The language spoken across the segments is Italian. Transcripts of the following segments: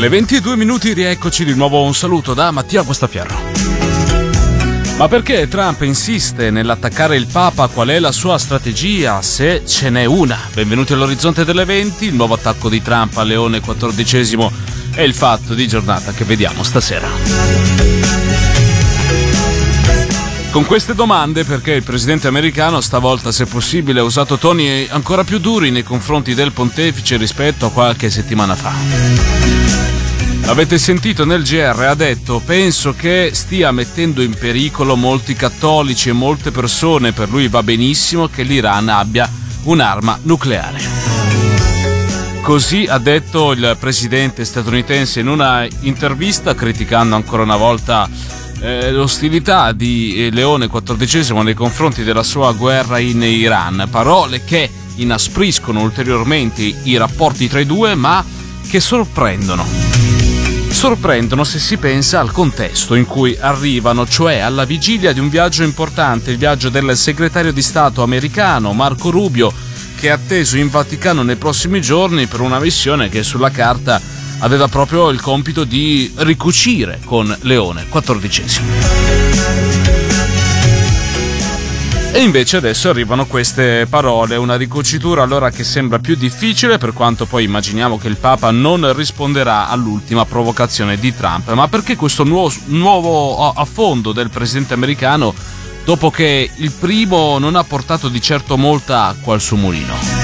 Le 22 minuti, rieccoci di nuovo. Un saluto da Mattia Guastaferro. Ma perché Trump insiste nell'attaccare il Papa? Qual è la sua strategia, se ce n'è una? Benvenuti all'Orizzonte delle 20, il nuovo attacco di Trump a Leone XIV è il fatto di giornata che vediamo stasera. Con queste domande, perché il presidente americano stavolta, se possibile, ha usato toni ancora più duri nei confronti del pontefice rispetto a qualche settimana fa. L'avete sentito nel GR, ha detto: penso che stia mettendo in pericolo molti cattolici e molte persone, per lui va benissimo che l'Iran abbia un'arma nucleare. Così ha detto il presidente statunitense in una intervista, criticando ancora una volta l'ostilità di Leone XIV nei confronti della sua guerra in Iran. Parole che inaspriscono ulteriormente i rapporti tra i due, ma che sorprendono se si pensa al contesto in cui arrivano, cioè alla vigilia di un viaggio importante, il viaggio del segretario di Stato americano Marco Rubio, che è atteso in Vaticano nei prossimi giorni per una missione che sulla carta aveva proprio il compito di ricucire con Leone XIV. E invece adesso arrivano queste parole, una ricucitura allora che sembra più difficile, per quanto poi immaginiamo che il Papa non risponderà all'ultima provocazione di Trump. Ma perché questo nuovo affondo del presidente americano, dopo che il primo non ha portato di certo molta acqua al suo mulino?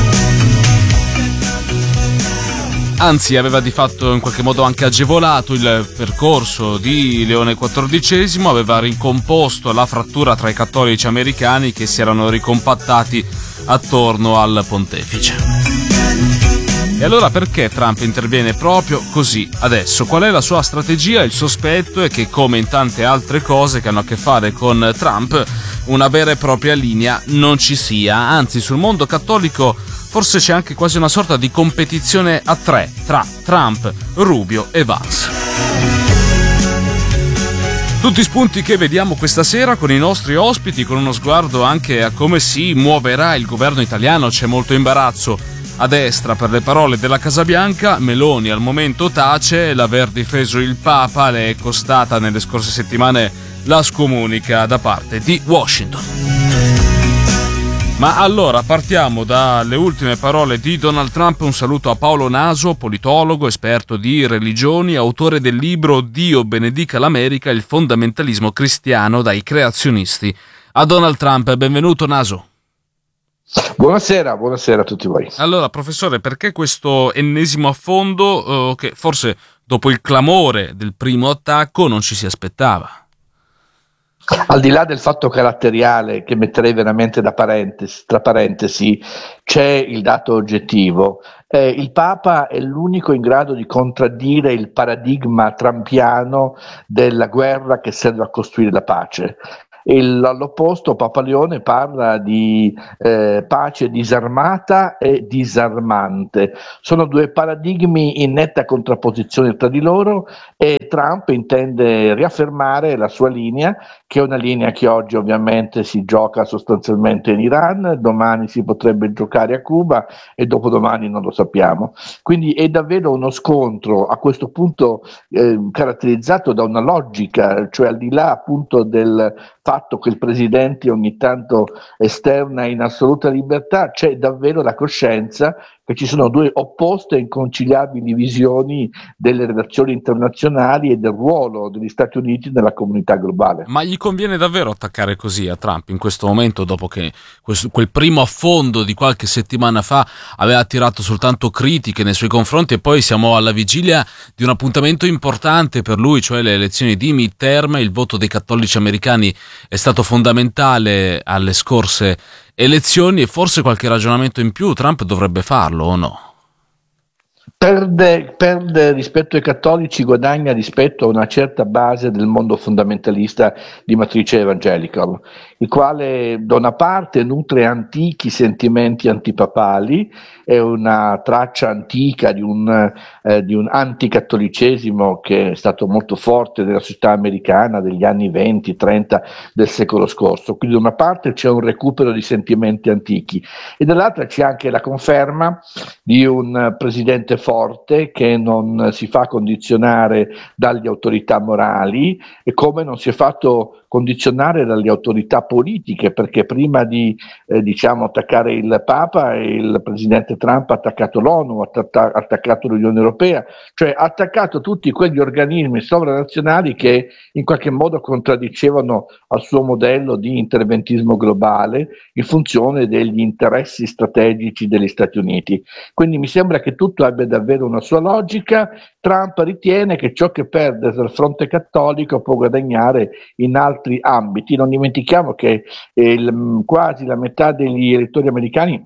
Anzi, aveva di fatto in qualche modo anche agevolato il percorso di Leone XIV, aveva ricomposto la frattura tra i cattolici americani che si erano ricompattati attorno al pontefice. E allora perché Trump interviene proprio così adesso? Qual è la sua strategia? Il sospetto è che, come in tante altre cose che hanno a che fare con Trump, una vera e propria linea non ci sia. Anzi, sul mondo cattolico forse c'è anche quasi una sorta di competizione a tre tra Trump, Rubio e Vance. Tutti spunti che vediamo questa sera con i nostri ospiti, con uno sguardo anche a come si muoverà il governo italiano. C'è molto imbarazzo a destra per le parole della Casa Bianca. Meloni al momento tace, l'aver difeso il Papa le è costata nelle scorse settimane la scomunica da parte di Washington. Ma allora partiamo dalle ultime parole di Donald Trump. Un saluto a Paolo Naso, politologo, esperto di religioni, autore del libro Dio benedica l'America, il fondamentalismo cristiano dai creazionisti a Donald Trump. Benvenuto Naso. Buonasera a tutti voi. Allora, professore, perché questo ennesimo affondo che forse dopo il clamore del primo attacco non ci si aspettava? Al di là del fatto caratteriale, che metterei veramente tra parentesi, c'è il dato oggettivo. Il Papa è l'unico in grado di contraddire il paradigma trampiano della guerra che serve a costruire la pace. All'opposto Papa Leone parla di pace disarmata e disarmante. Sono due paradigmi in netta contrapposizione tra di loro, e Trump intende riaffermare la sua linea, che è una linea che oggi ovviamente si gioca sostanzialmente in Iran, domani si potrebbe giocare a Cuba e dopodomani non lo sappiamo. Quindi è davvero uno scontro a questo punto caratterizzato da una logica, cioè al di là appunto del fatto che il presidente ogni tanto esterna in assoluta libertà, c'è davvero la coscienza che ci sono due opposte e inconciliabili visioni delle relazioni internazionali e del ruolo degli Stati Uniti nella comunità globale. Ma gli conviene davvero attaccare così a Trump in questo momento, dopo che quel primo affondo di qualche settimana fa aveva attirato soltanto critiche nei suoi confronti, e poi siamo alla vigilia di un appuntamento importante per lui, cioè le elezioni di midterm? Il voto dei cattolici americani è stato fondamentale alle scorse elezioni, e forse qualche ragionamento in più Trump dovrebbe farlo, o no? Perde rispetto ai cattolici, guadagna rispetto a una certa base del mondo fondamentalista di matrice evangelica, il quale da una parte nutre antichi sentimenti antipapali, è una traccia antica di un anticattolicesimo che è stato molto forte nella società americana degli anni 20-30 del secolo scorso. Quindi da una parte c'è un recupero di sentimenti antichi, e dall'altra c'è anche la conferma di un presidente forte forte che non si fa condizionare dalle autorità morali, e come non si è fatto condizionare dalle autorità politiche, perché prima di attaccare il Papa, il presidente Trump ha attaccato l'ONU, ha attaccato l'Unione Europea, cioè ha attaccato tutti quegli organismi sovranazionali che in qualche modo contraddicevano al suo modello di interventismo globale in funzione degli interessi strategici degli Stati Uniti. Quindi mi sembra che tutto abbia davvero una sua logica. Trump ritiene che ciò che perde sul fronte cattolico può guadagnare in altri ambiti. Non dimentichiamo che quasi la metà degli elettori americani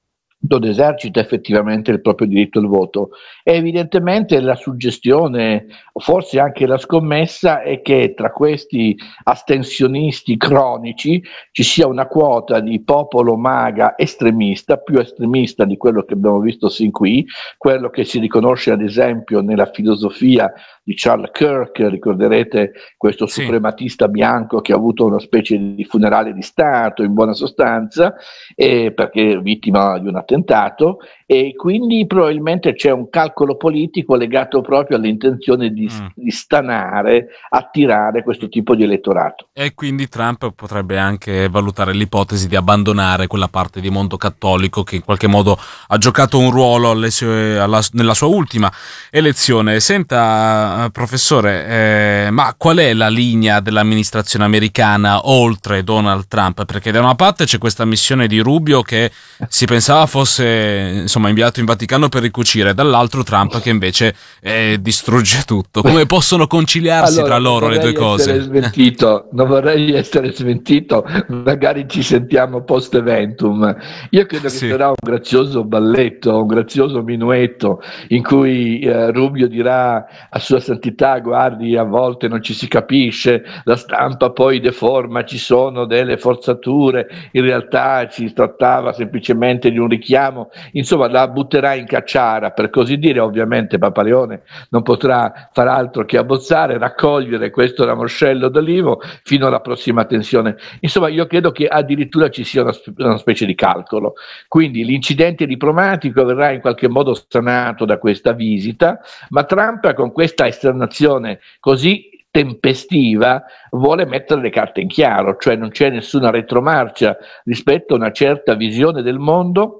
non esercita effettivamente il proprio diritto al voto, e evidentemente la suggestione, o forse anche la scommessa, è che tra questi astensionisti cronici ci sia una quota di popolo MAGA estremista, più estremista di quello che abbiamo visto sin qui, quello che si riconosce ad esempio nella filosofia di Charles Kirk. Ricorderete questo Sì. suprematista bianco che ha avuto una specie di funerale di Stato, in buona sostanza, perché vittima di un attentato, e quindi probabilmente c'è un calcolo politico legato proprio all'intenzione di stanare, attirare questo tipo di elettorato. E quindi Trump potrebbe anche valutare l'ipotesi di abbandonare quella parte di mondo cattolico che in qualche modo ha giocato un ruolo nella sua ultima elezione. Senta, professore, ma qual è la linea dell'amministrazione americana oltre Donald Trump? Perché da una parte c'è questa missione di Rubio che si pensava fosse inviato in Vaticano per ricucire, dall'altro Trump che invece distrugge tutto. Come possono conciliarsi tra loro le due cose? Non vorrei essere smentito, magari ci sentiamo post eventum. Io credo che sarà un grazioso balletto, un grazioso minuetto in cui Rubio dirà a Sua Santità: guardi, a volte non ci si capisce, la stampa poi deforma, ci sono delle forzature, in realtà ci trattava semplicemente di un richiamo. Insomma, la butterà in cacciara, per così dire. Ovviamente Papa Leone non potrà far altro che abbozzare, raccogliere questo ramoscello d'olivo fino alla prossima tensione. Insomma, io credo che addirittura ci sia una specie di calcolo. Quindi l'incidente diplomatico verrà in qualche modo sanato da questa visita, ma Trump, con questa esternazione così tempestiva, vuole mettere le carte in chiaro, cioè non c'è nessuna retromarcia rispetto a una certa visione del mondo.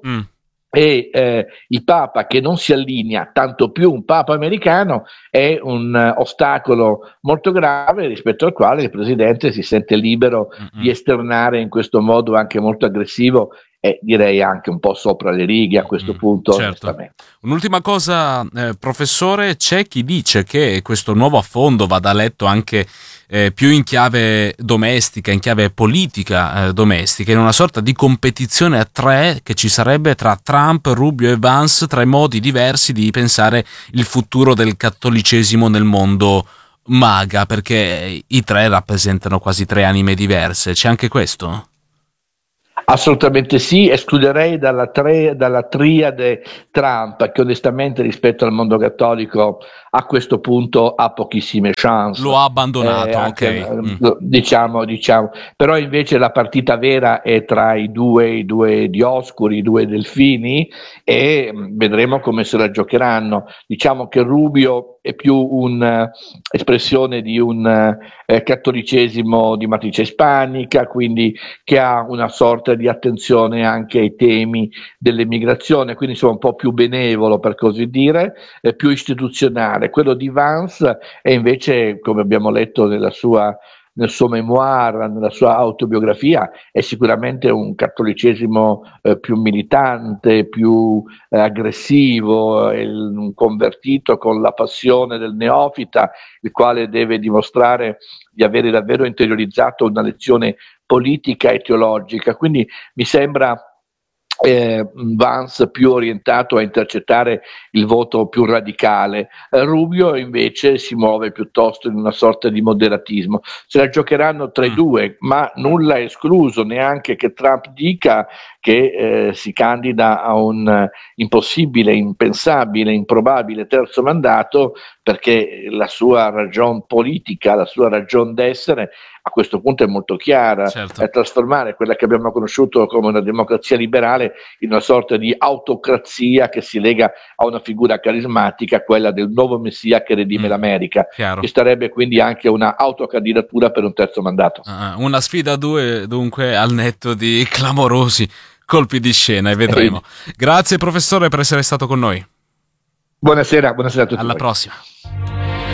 E il Papa che non si allinea, tanto più un Papa americano, è un ostacolo molto grave rispetto al quale il Presidente si sente libero di esternare in questo modo anche molto aggressivo, e direi anche un po' sopra le righe a questo punto. Certo. Un'ultima cosa, professore, c'è chi dice che questo nuovo affondo vada letto anche più in chiave domestica, in chiave politica domestica, in una sorta di competizione a tre che ci sarebbe tra Trump, Rubio e Vance, tra i modi diversi di pensare il futuro del cattolicesimo nel mondo MAGA, perché i tre rappresentano quasi tre anime diverse. C'è anche questo? Assolutamente sì, escluderei dalla triade Trump, che onestamente rispetto al mondo cattolico a questo punto ha pochissime chance. Lo ha abbandonato, ok. Diciamo, però invece la partita vera è tra i due Dioscuri, i due delfini, e vedremo come se la giocheranno. Diciamo che Rubio è più un'espressione di un cattolicesimo di matrice ispanica, quindi che ha una sorta di attenzione anche ai temi dell'emigrazione, quindi insomma un po' più benevolo, per così dire, più istituzionale. Quello di Vance è invece, come abbiamo letto nel suo memoir, nella sua autobiografia, è sicuramente un cattolicesimo più militante, più aggressivo, un convertito con la passione del neofita, il quale deve dimostrare di avere davvero interiorizzato una lezione politica e teologica. Quindi mi sembra Vance più orientato a intercettare il voto più radicale. Rubio invece si muove piuttosto in una sorta di moderatismo. Se la giocheranno tra i due, ma nulla è escluso, neanche che Trump dica che si candida a un impossibile, impensabile, improbabile terzo mandato, perché la sua ragion politica, la sua ragion d'essere a questo punto è molto chiara, Certo. è trasformare quella che abbiamo conosciuto come una democrazia liberale in una sorta di autocrazia che si lega a una figura carismatica, quella del nuovo messia che redime l'America, chiaro. che starebbe quindi anche una autocandidatura per un terzo mandato. Una sfida a due, dunque, al netto di clamorosi colpi di scena, e vedremo. Grazie professore per essere stato con noi. Buonasera a tutti Alla voi. prossima.